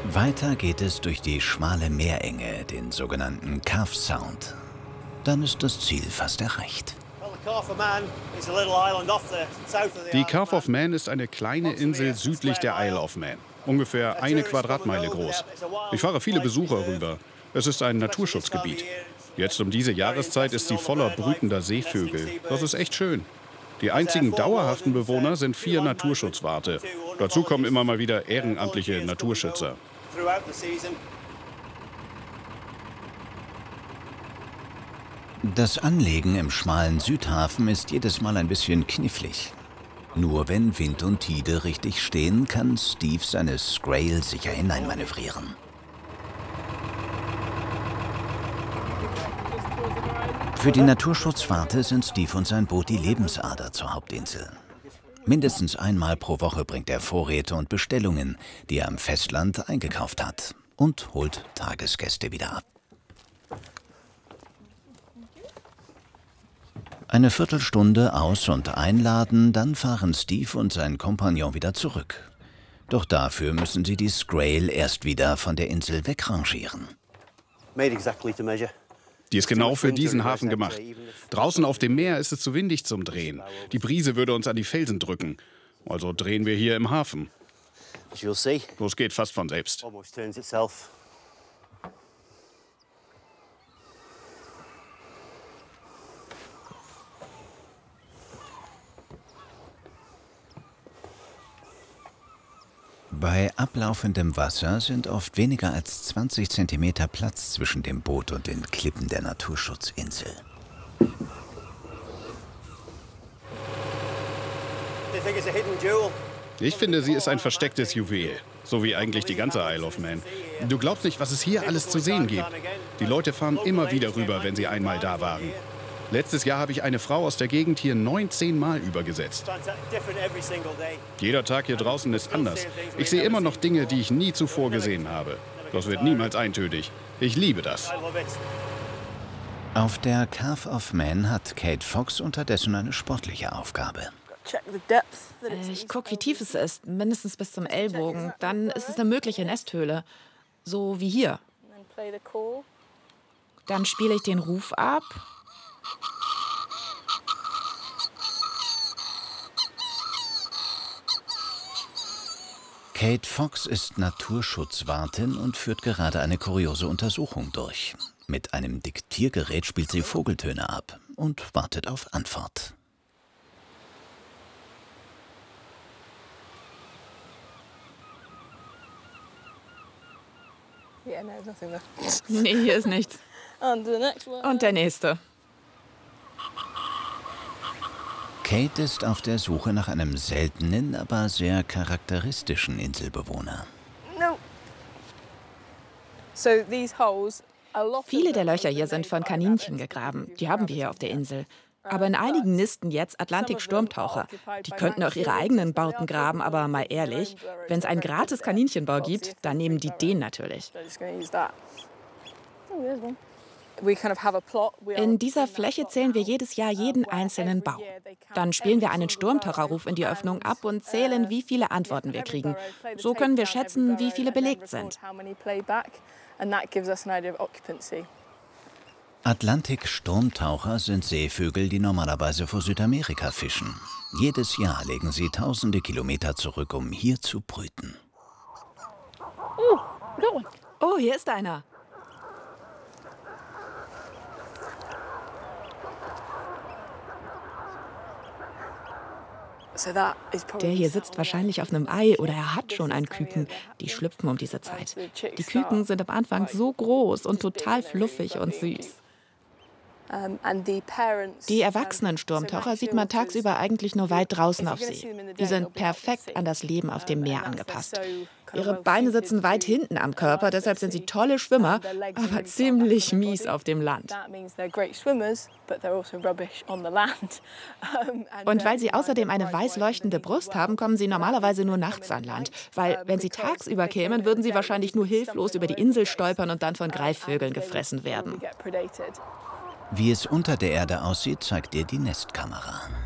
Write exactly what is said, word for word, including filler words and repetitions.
Weiter geht es durch die schmale Meerenge, den sogenannten Calf Sound. Dann ist das Ziel fast erreicht. Die Calf of Man ist eine kleine Insel südlich der Isle of Man. Ungefähr eine Quadratmeile groß. Ich fahre viele Besucher rüber. Es ist ein Naturschutzgebiet. Jetzt um diese Jahreszeit ist sie voller brütender Seevögel. Das ist echt schön. Die einzigen dauerhaften Bewohner sind vier Naturschutzwarte. Dazu kommen immer mal wieder ehrenamtliche Naturschützer. Das Anlegen im schmalen Südhafen ist jedes Mal ein bisschen knifflig. Nur wenn Wind und Tide richtig stehen, kann Steve seine Sgrail sicher hineinmanövrieren. Für die Naturschutzwarte sind Steve und sein Boot die Lebensader zur Hauptinsel. Mindestens einmal pro Woche bringt er Vorräte und Bestellungen, die er am Festland eingekauft hat, und holt Tagesgäste wieder ab. Eine Viertelstunde aus- und einladen, dann fahren Steve und sein Kompagnon wieder zurück. Doch dafür müssen sie die Sgrail erst wieder von der Insel wegrangieren. Die ist genau für diesen Hafen gemacht. Draußen auf dem Meer ist es zu windig zum Drehen. Die Brise würde uns an die Felsen drücken. Also drehen wir hier im Hafen. Das geht fast von selbst. Bei ablaufendem Wasser sind oft weniger als zwanzig Zentimeter Platz zwischen dem Boot und den Klippen der Naturschutzinsel. Ich finde, sie ist ein verstecktes Juwel. So wie eigentlich die ganze Isle of Man. Du glaubst nicht, was es hier alles zu sehen gibt. Die Leute fahren immer wieder rüber, wenn sie einmal da waren. Letztes Jahr habe ich eine Frau aus der Gegend hier neunzehn Mal übergesetzt. Jeder Tag hier draußen ist anders. Ich sehe immer noch Dinge, die ich nie zuvor gesehen habe. Das wird niemals eintönig. Ich liebe das. Auf der Calf of Man hat Kate Fox unterdessen eine sportliche Aufgabe. Ich gucke, wie tief es ist, mindestens bis zum Ellbogen. Dann ist es eine mögliche Nesthöhle, so wie hier. Dann spiele ich den Ruf ab. Kate Fox ist Naturschutzwartin und führt gerade eine kuriose Untersuchung durch. Mit einem Diktiergerät spielt sie Vogeltöne ab und wartet auf Antwort. Nee, hier ist nichts. Und der nächste. Kate ist auf der Suche nach einem seltenen, aber sehr charakteristischen Inselbewohner. Viele der Löcher hier sind von Kaninchen gegraben. Die haben wir hier auf der Insel. Aber in einigen nisten jetzt Atlantik-Sturmtaucher. Die könnten auch ihre eigenen Bauten graben, aber mal ehrlich, wenn es einen gratis Kaninchenbau gibt, dann nehmen die den natürlich. In dieser Fläche zählen wir jedes Jahr jeden einzelnen Bau. Dann spielen wir einen Sturmtaucherruf in die Öffnung ab und zählen, wie viele Antworten wir kriegen. So können wir schätzen, wie viele belegt sind. Atlantik-Sturmtaucher sind Seevögel, die normalerweise vor Südamerika fischen. Jedes Jahr legen sie tausende Kilometer zurück, um hier zu brüten. Oh, hier ist einer. Der hier sitzt wahrscheinlich auf einem Ei oder er hat schon ein Küken. Die schlüpfen um diese Zeit. Die Küken sind am Anfang so groß und total fluffig und süß. Die erwachsenen Sturmtaucher sieht man tagsüber eigentlich nur weit draußen auf See. Die sind perfekt an das Leben auf dem Meer angepasst. Ihre Beine sitzen weit hinten am Körper, deshalb sind sie tolle Schwimmer, aber ziemlich mies auf dem Land. Und weil sie außerdem eine weiß leuchtende Brust haben, kommen sie normalerweise nur nachts an Land. Weil, wenn sie tagsüber kämen, würden sie wahrscheinlich nur hilflos über die Insel stolpern und dann von Greifvögeln gefressen werden. Wie es unter der Erde aussieht, zeigt dir die Nestkamera.